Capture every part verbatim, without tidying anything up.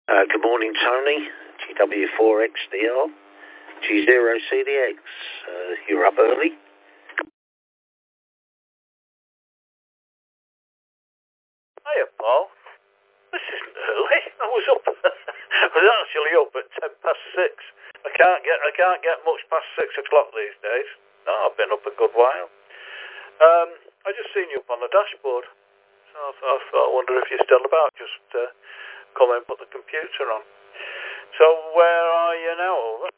Uh, good morning, Tony. G W four X D R, G zero C D X. Uh, you're up early? Hiya, Paul. This isn't early. I was up. I was actually up at ten past six. I can't get. I can't get much past six o'clock these days. No, I've been up a good while. Um, I just seen you up on the dashboard, so I thought, I thought I wonder if you're still about. Just uh, come and put the computer on. So where are you now? Over?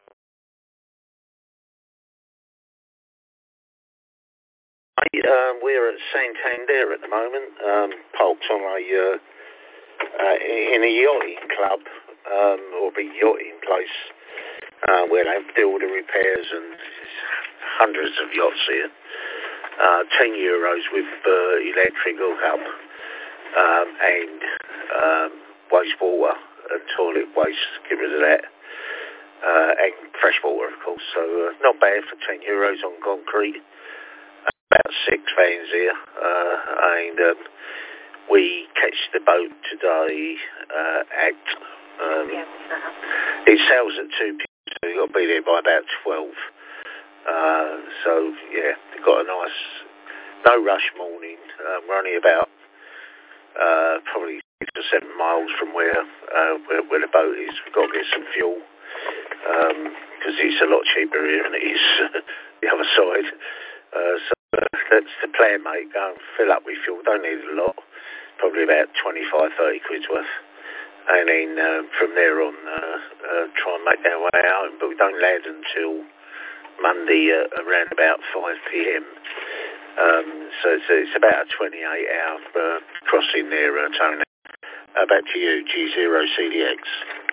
Uh, we're at Santander at the moment, um, parked on a, uh, uh, in a yachting club, um, or big yachting place, uh, where they do all the repairs and hundreds of yachts here. Uh, ten euros with uh, electric hookup, um, and um, wastewater and toilet waste, get rid of that, uh, and fresh water, of course. So uh, not bad for ten euros on concrete. About six vans here, uh, and um, we catch the boat today uh, at, um, it sails at two p m, so you've got to be there by about twelve. Uh, so, yeah, we've got a nice, no rush morning. Uh, we're only about uh, probably six or seven miles from where, uh, where, where the boat is. We've got to get some fuel, because um, it's a lot cheaper here than it is the other side. Uh, so uh, that's the plan, mate. Go and fill up with fuel. Don't need a lot. Probably about twenty-five, thirty quid's worth. And then uh, from there on, uh, uh, try and make our way out. But we don't land until Monday uh, around about five p m. Um, so it's, it's about a twenty-eight hour uh, crossing there, uh, Tony. Uh, back to you, G zero C D X.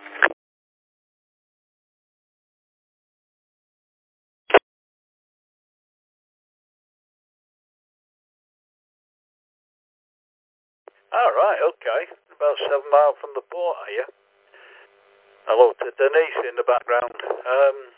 All right, okay. About seven miles from the port, are you? Hello to Denise in the background. Um,